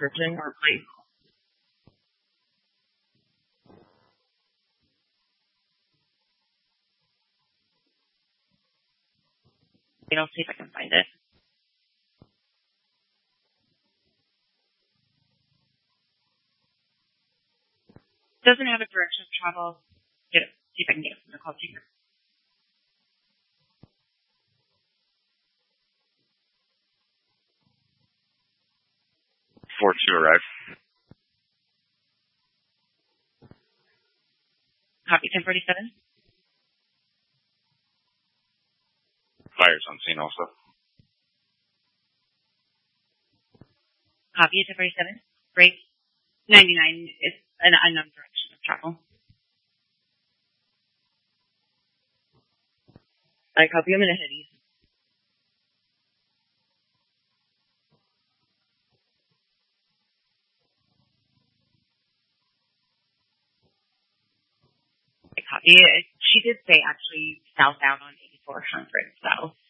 description or place? I'll see if I can find it. Doesn't have a direction of travel. Get it. See if I can get it from the call taker. Four to arrive. Copy 1047. Fire's on scene also. Copy 1047. Break 99 is an unknown direction of travel. I copy. I'm going to head east. I copy. She did say actually southbound on 8400 south.